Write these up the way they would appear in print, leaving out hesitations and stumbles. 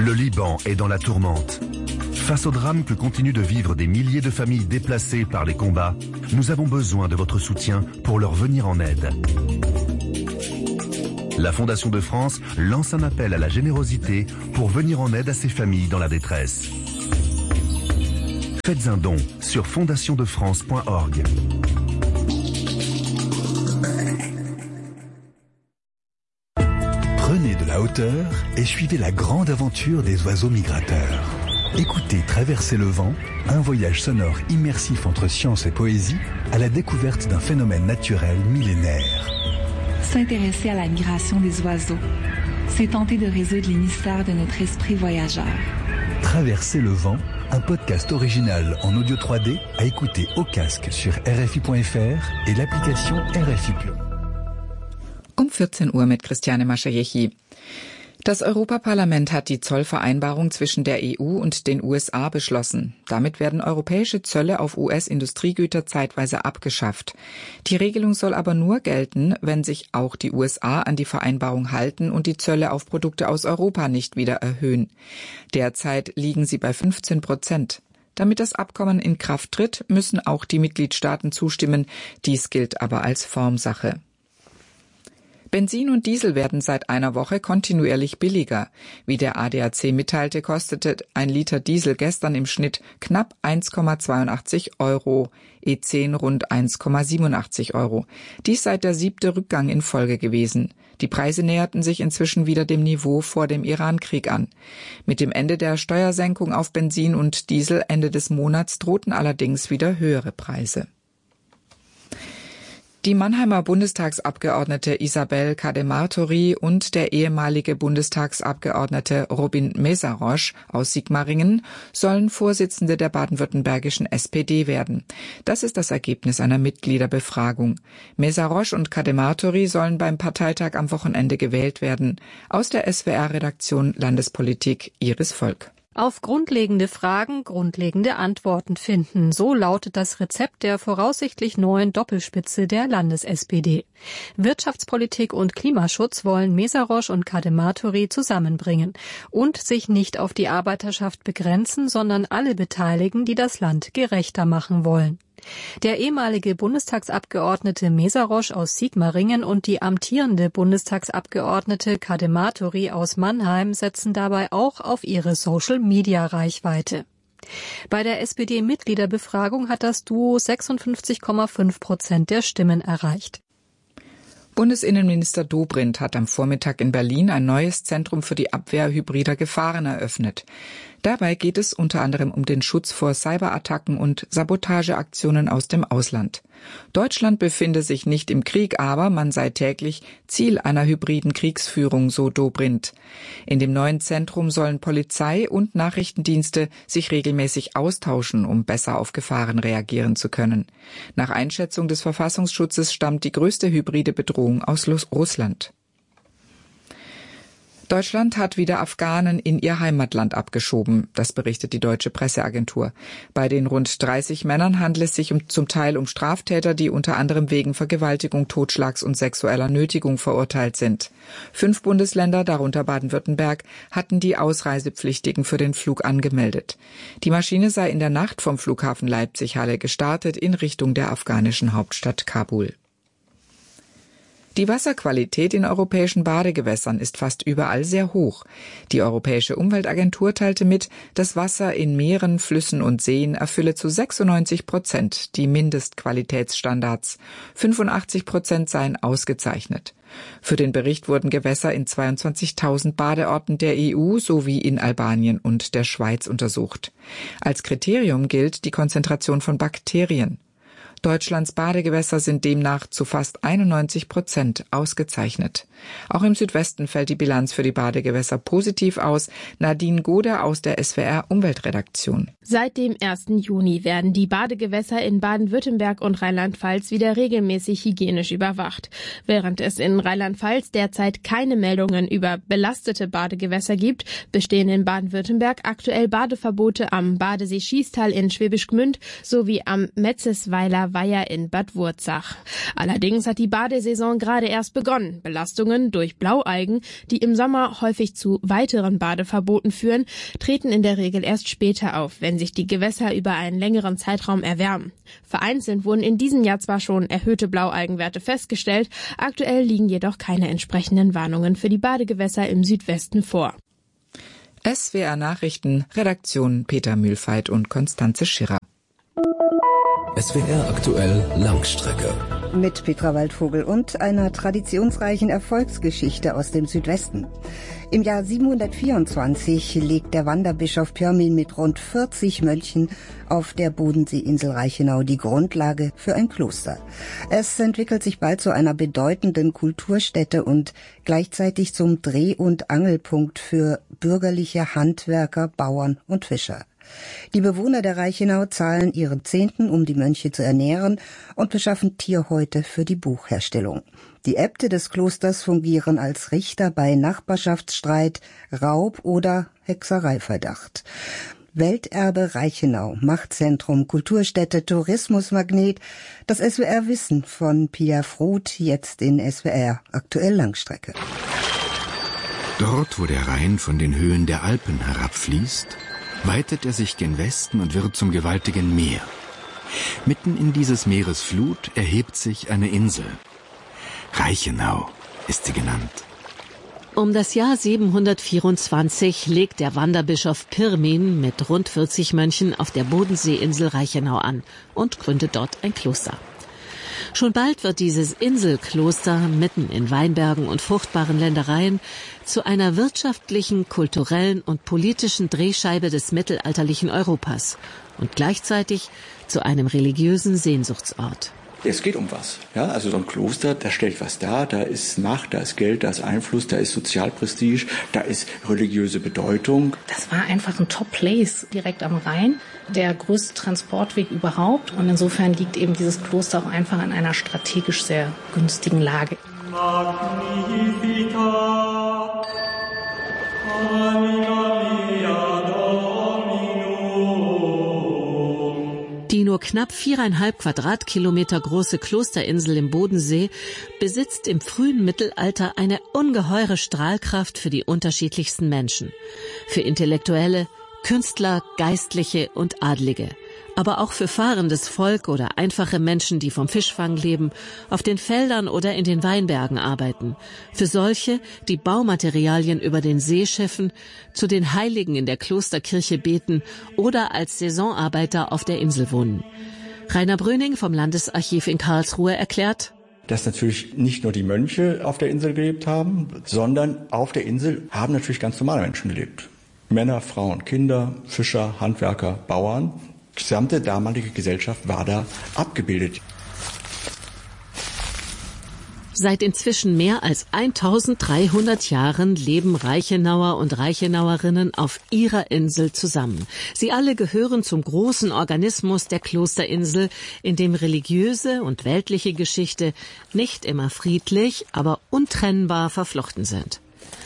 Le Liban est dans la tourmente. Face au drame que continuent de vivre des milliers de familles déplacées par les combats, nous avons besoin de votre soutien pour leur venir en aide. La Fondation de France lance un appel à la générosité pour venir en aide à ces familles dans la détresse. Faites un don sur fondationdefrance.org. Prenez de la hauteur et suivez la grande aventure des oiseaux migrateurs. Écoutez Traverser le vent, un voyage sonore immersif entre science et poésie à la découverte d'un phénomène naturel millénaire. S'intéresser à la migration des oiseaux, c'est tenter de résoudre les mystères de notre esprit voyageur. Traverser le vent, un podcast original en audio 3D à écouter au casque sur RFI.fr et l'application RFI+. 14 Uhr mit Christiane Maschajechi. Das Europaparlament hat die Zollvereinbarung zwischen der EU und den USA beschlossen. Damit werden europäische Zölle auf US-Industriegüter zeitweise abgeschafft. Die Regelung soll aber nur gelten, wenn sich auch die USA an die Vereinbarung halten und die Zölle auf Produkte aus Europa nicht wieder erhöhen. Derzeit liegen sie bei 15%. Damit das Abkommen in Kraft tritt, müssen auch die Mitgliedstaaten zustimmen. Dies gilt aber als Formsache. Benzin und Diesel werden seit einer Woche kontinuierlich billiger. Wie der ADAC mitteilte, kostete ein Liter Diesel gestern im Schnitt knapp 1,82 €, E10 rund 1,87 €. Dies sei der 7. Rückgang in Folge gewesen. Die Preise näherten sich inzwischen wieder dem Niveau vor dem Iran-Krieg an. Mit dem Ende der Steuersenkung auf Benzin und Diesel Ende des Monats drohten allerdings wieder höhere Preise. Die Mannheimer Bundestagsabgeordnete Isabel Cademartori und der ehemalige Bundestagsabgeordnete Robin Mészáros aus Sigmaringen sollen Vorsitzende der baden-württembergischen SPD werden. Das ist das Ergebnis einer Mitgliederbefragung. Mészáros und Cademartori sollen beim Parteitag am Wochenende gewählt werden. Aus der SWR-Redaktion Landespolitik Iris Volk. Auf grundlegende Fragen grundlegende Antworten finden. So lautet das Rezept der voraussichtlich neuen Doppelspitze der Landes-SPD. Wirtschaftspolitik und Klimaschutz wollen Mészáros und Cademartori zusammenbringen und sich nicht auf die Arbeiterschaft begrenzen, sondern alle beteiligen, die das Land gerechter machen wollen. Der ehemalige Bundestagsabgeordnete Mészáros aus Sigmaringen und die amtierende Bundestagsabgeordnete Cademartori aus Mannheim setzen dabei auch auf ihre Social-Media-Reichweite. Bei der SPD-Mitgliederbefragung hat das Duo 56,5% der Stimmen erreicht. Bundesinnenminister Dobrindt hat am Vormittag in Berlin ein neues Zentrum für die Abwehr hybrider Gefahren eröffnet. Dabei geht es unter anderem um den Schutz vor Cyberattacken und Sabotageaktionen aus dem Ausland. Deutschland befinde sich nicht im Krieg, aber man sei täglich Ziel einer hybriden Kriegsführung, so Dobrindt. In dem neuen Zentrum sollen Polizei und Nachrichtendienste sich regelmäßig austauschen, um besser auf Gefahren reagieren zu können. Nach Einschätzung des Verfassungsschutzes stammt die größte hybride Bedrohung aus Russland. Deutschland hat wieder Afghanen in ihr Heimatland abgeschoben, das berichtet die deutsche Presseagentur. Bei den rund 30 Männern handelt es sich zum Teil um Straftäter, die unter anderem wegen Vergewaltigung, Totschlags und sexueller Nötigung verurteilt sind. 5 Bundesländer, darunter Baden-Württemberg, hatten die Ausreisepflichtigen für den Flug angemeldet. Die Maschine sei in der Nacht vom Flughafen Leipzig-Halle gestartet in Richtung der afghanischen Hauptstadt Kabul. Die Wasserqualität in europäischen Badegewässern ist fast überall sehr hoch. Die Europäische Umweltagentur teilte mit, das Wasser in Meeren, Flüssen und Seen erfülle zu 96% die Mindestqualitätsstandards. 85% seien ausgezeichnet. Für den Bericht wurden Gewässer in 22.000 Badeorten der EU sowie in Albanien und der Schweiz untersucht. Als Kriterium gilt die Konzentration von Bakterien. Deutschlands Badegewässer sind demnach zu fast 91% ausgezeichnet. Auch im Südwesten fällt die Bilanz für die Badegewässer positiv aus. Nadine Goder aus der SWR Umweltredaktion. Seit dem 1. Juni werden die Badegewässer in Baden-Württemberg und Rheinland-Pfalz wieder regelmäßig hygienisch überwacht. Während es in Rheinland-Pfalz derzeit keine Meldungen über belastete Badegewässer gibt, bestehen in Baden-Württemberg aktuell Badeverbote am Badesee Schiestal in Schwäbisch Gmünd sowie am Metzesweiler Weiher in Bad Wurzach. Allerdings hat die Badesaison gerade erst begonnen. Belastungen durch Blaualgen, die im Sommer häufig zu weiteren Badeverboten führen, treten in der Regel erst später auf, wenn sich die Gewässer über einen längeren Zeitraum erwärmen. Vereinzelt wurden in diesem Jahr zwar schon erhöhte Blaualgenwerte festgestellt, aktuell liegen jedoch keine entsprechenden Warnungen für die Badegewässer im Südwesten vor. SWR Nachrichten, Redaktion Peter Mühlfeit und Konstanze Schirrer. SWR aktuell Langstrecke. Mit Petra Waldvogel und einer traditionsreichen Erfolgsgeschichte aus dem Südwesten. Im Jahr 724 legt der Wanderbischof Pirmin mit rund 40 Mönchen auf der Bodenseeinsel Reichenau die Grundlage für ein Kloster. Es entwickelt sich bald zu einer bedeutenden Kulturstätte und gleichzeitig zum Dreh- und Angelpunkt für bürgerliche Handwerker, Bauern und Fischer. Die Bewohner der Reichenau zahlen ihren Zehnten, um die Mönche zu ernähren, und beschaffen Tierhäute für die Buchherstellung. Die Äbte des Klosters fungieren als Richter bei Nachbarschaftsstreit, Raub oder Hexereiverdacht. Welterbe Reichenau, Machtzentrum, Kulturstätte, Tourismusmagnet. Das SWR-Wissen von Pia Fruth, jetzt in SWR aktuell Langstrecke. Dort, wo der Rhein von den Höhen der Alpen herabfließt, weitet er sich gen Westen und wird zum gewaltigen Meer. Mitten in dieses Meeres Flut erhebt sich eine Insel. Reichenau ist sie genannt. Um das Jahr 724 legt der Wanderbischof Pirmin mit rund 40 Mönchen auf der Bodenseeinsel Reichenau an und gründet dort ein Kloster. Schon bald wird dieses Inselkloster mitten in Weinbergen und fruchtbaren Ländereien zu einer wirtschaftlichen, kulturellen und politischen Drehscheibe des mittelalterlichen Europas und gleichzeitig zu einem religiösen Sehnsuchtsort. Es geht um was. Ja, also so ein Kloster, das stellt was dar. Da ist Macht, da ist Geld, da ist Einfluss, da ist Sozialprestige, da ist religiöse Bedeutung. Das war einfach ein Top-Place direkt am Rhein. Der größte Transportweg überhaupt. Und insofern liegt eben dieses Kloster auch einfach in einer strategisch sehr günstigen Lage. Magnificat, Anima mia Die nur knapp 4,5 Quadratkilometer große Klosterinsel im Bodensee besitzt im frühen Mittelalter eine ungeheure Strahlkraft für die unterschiedlichsten Menschen. Für Intellektuelle, Künstler, Geistliche und Adlige. Aber auch für fahrendes Volk oder einfache Menschen, die vom Fischfang leben, auf den Feldern oder in den Weinbergen arbeiten. Für solche, die Baumaterialien über den See schiffen, zu den Heiligen in der Klosterkirche beten oder als Saisonarbeiter auf der Insel wohnen. Rainer Bröning vom Landesarchiv in Karlsruhe erklärt: Dass natürlich nicht nur die Mönche auf der Insel gelebt haben, sondern auf der Insel haben natürlich ganz normale Menschen gelebt. Männer, Frauen, Kinder, Fischer, Handwerker, Bauern. Die gesamte damalige Gesellschaft war da abgebildet. Seit inzwischen mehr als 1300 Jahren leben Reichenauer und Reichenauerinnen auf ihrer Insel zusammen. Sie alle gehören zum großen Organismus der Klosterinsel, in dem religiöse und weltliche Geschichte nicht immer friedlich, aber untrennbar verflochten sind.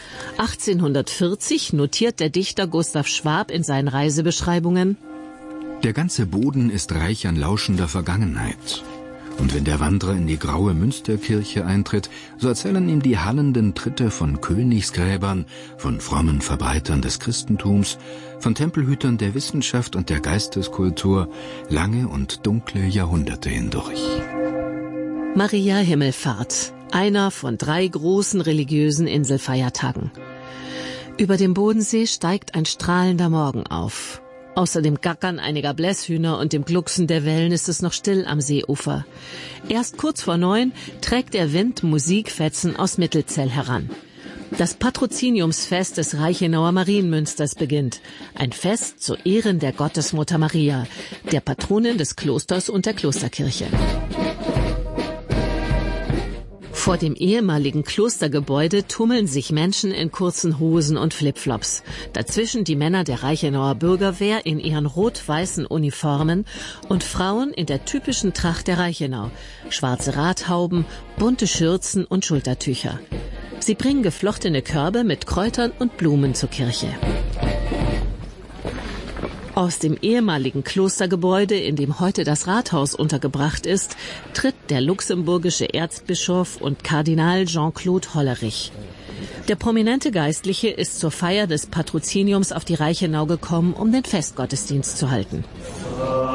1840 notiert der Dichter Gustav Schwab in seinen Reisebeschreibungen: Der ganze Boden ist reich an lauschender Vergangenheit. Und wenn der Wanderer in die graue Münsterkirche eintritt, so erzählen ihm die hallenden Tritte von Königsgräbern, von frommen Verbreitern des Christentums, von Tempelhütern der Wissenschaft und der Geisteskultur lange und dunkle Jahrhunderte hindurch. Maria Himmelfahrt, einer von 3 großen religiösen Inselfeiertagen. Über dem Bodensee steigt ein strahlender Morgen auf. Außer dem Gackern einiger Blässhühner und dem Glucksen der Wellen ist es noch still am Seeufer. Erst kurz vor 9 trägt der Wind Musikfetzen aus Mittelzell heran. Das Patroziniumsfest des Reichenauer Marienmünsters beginnt. Ein Fest zu Ehren der Gottesmutter Maria, der Patronin des Klosters und der Klosterkirche. Vor dem ehemaligen Klostergebäude tummeln sich Menschen in kurzen Hosen und Flipflops. Dazwischen die Männer der Reichenauer Bürgerwehr in ihren rot-weißen Uniformen und Frauen in der typischen Tracht der Reichenau. Schwarze Radhauben, bunte Schürzen und Schultertücher. Sie bringen geflochtene Körbe mit Kräutern und Blumen zur Kirche. Aus dem ehemaligen Klostergebäude, in dem heute das Rathaus untergebracht ist, tritt der luxemburgische Erzbischof und Kardinal Jean-Claude Hollerich. Der prominente Geistliche ist zur Feier des Patroziniums auf die Reichenau gekommen, um den Festgottesdienst zu halten.